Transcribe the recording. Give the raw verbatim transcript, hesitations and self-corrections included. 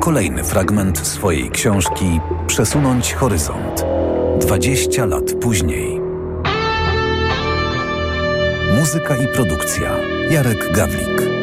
kolejny fragment swojej książki Przesunąć horyzont. dwadzieścia lat później. Muzyka i produkcja Jarek Gawlik.